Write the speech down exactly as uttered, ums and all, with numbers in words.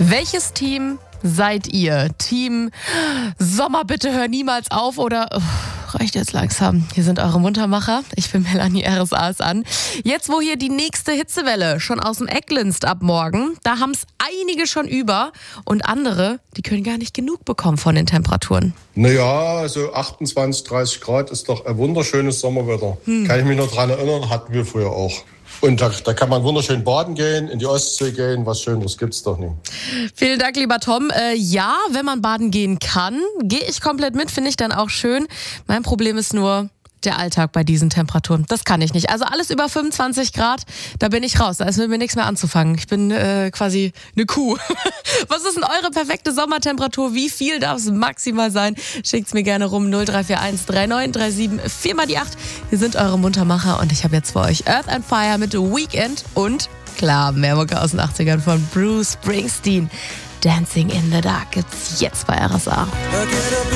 Welches Team seid ihr? Team Sommer, bitte hör niemals auf oder oh, reicht jetzt langsam? Hier sind eure Muntermacher. Ich bin Melanie R S A ist an. Jetzt, wo hier die nächste Hitzewelle schon aus dem Eck glinst ab morgen, da haben es einige schon über und andere, die können gar nicht genug bekommen von den Temperaturen. Naja, also achtundzwanzig, dreißig Grad ist doch ein wunderschönes Sommerwetter. Hm. Kann ich mich noch dran erinnern, hatten wir früher auch. Und da, da kann man wunderschön baden gehen, in die Ostsee gehen, was Schöneres gibt's doch nicht. Vielen Dank, lieber Tom. Äh, ja, wenn man baden gehen kann, gehe ich komplett mit, finde ich dann auch schön. Mein Problem ist nur der Alltag bei diesen Temperaturen. Das kann ich nicht. Also alles über fünfundzwanzig Grad, da bin ich raus. Da ist mit mir nichts mehr anzufangen. Ich bin äh, quasi eine Kuh. Was ist denn eure perfekte Sommertemperatur? Wie viel darf es maximal sein? Schickt's mir gerne rum. null drei vier eins drei neun drei sieben vier mal die acht. Hier sind eure Muntermacher und ich habe jetzt für euch Earth and Fire mit The Weeknd und klar, mehr Mucke aus den achtzigern von Bruce Springsteen. Dancing in the Dark gibt's jetzt bei R S A.